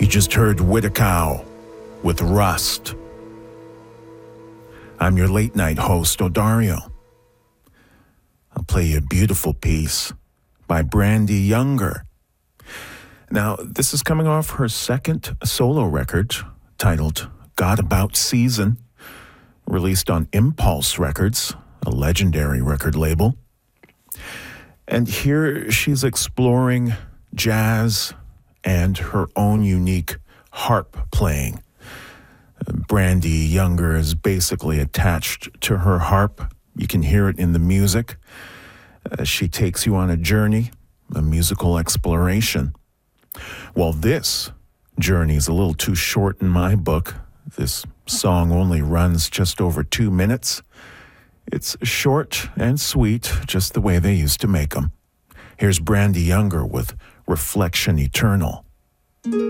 You just heard Whitacow with Rust. I'm your late night host, Odario. I'll play you a beautiful piece by Brandy Younger. Now, this is coming off her second solo record titled God About Season, released on Impulse Records, a legendary record label. And here she's exploring jazz and her own unique harp playing. Brandy Younger is basically attached to her harp. You can hear it in the music. She takes you on a journey, a musical exploration. Well, this journey is a little too short in my book. This song only runs just over 2 minutes. It's short and sweet, just the way they used to make them. Here's Brandy Younger with Reflection Eternal.